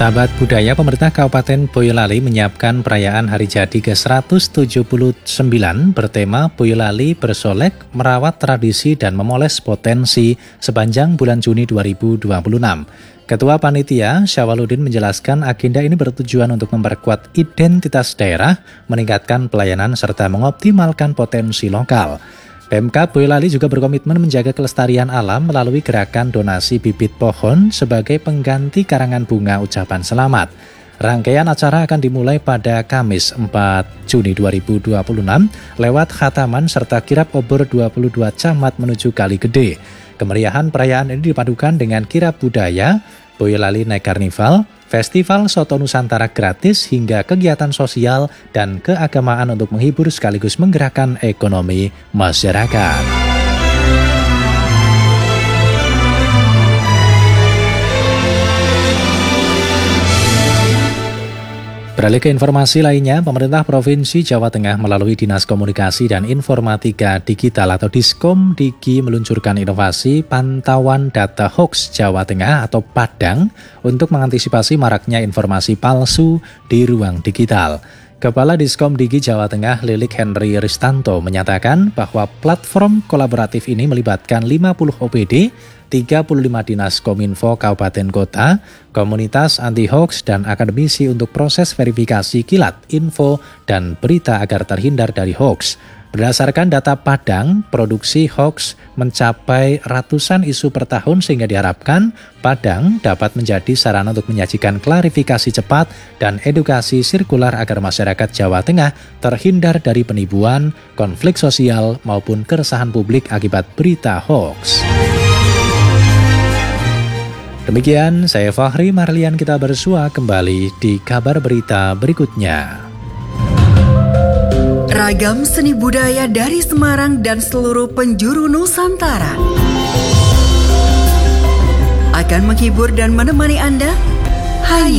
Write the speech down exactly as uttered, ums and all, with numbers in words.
Sahabat budaya, pemerintah Kabupaten Boyolali menyiapkan perayaan Hari Jadi ke seratus tujuh puluh sembilan bertema Boyolali Bersolek Merawat Tradisi dan Memoles Potensi sepanjang bulan Juni dua ribu dua puluh enam. Ketua Panitia, Syawaludin, menjelaskan agenda ini bertujuan untuk memperkuat identitas daerah, meningkatkan pelayanan serta mengoptimalkan potensi lokal. Pemkab Boyolali juga berkomitmen menjaga kelestarian alam melalui gerakan donasi bibit pohon sebagai pengganti karangan bunga ucapan selamat. Rangkaian acara akan dimulai pada Kamis empat Juni dua ribu dua puluh enam lewat khataman serta kirab obor dua puluh dua camat menuju Kali Gede. Kemeriahan perayaan ini dipadukan dengan kirab budaya, Boyolali Night Carnival, festival soto Nusantara gratis hingga kegiatan sosial dan keagamaan untuk menghibur sekaligus menggerakkan ekonomi masyarakat. Beralih ke informasi lainnya, pemerintah Provinsi Jawa Tengah melalui Dinas Komunikasi dan Informatika Digital atau Diskom Digi meluncurkan inovasi Pantauan Data Hoax Jawa Tengah atau PADANG untuk mengantisipasi maraknya informasi palsu di ruang digital. Kepala Diskom Digi Jawa Tengah Lilik Henry Ristanto menyatakan bahwa platform kolaboratif ini melibatkan lima puluh O P D, tiga puluh lima dinas kominfo kabupaten kota, komunitas anti-hoax, dan akademisi untuk proses verifikasi kilat, info, dan berita agar terhindar dari hoax. Berdasarkan data Padang, produksi hoax mencapai ratusan isu per tahun sehingga diharapkan Padang dapat menjadi sarana untuk menyajikan klarifikasi cepat dan edukasi sirkular agar masyarakat Jawa Tengah terhindar dari penipuan, konflik sosial, maupun keresahan publik akibat berita hoax. Demikian, saya Fahri Marlian, kita bersua kembali di kabar berita berikutnya. Ragam seni budaya dari Semarang dan seluruh penjuru Nusantara akan menghibur dan menemani Anda hanya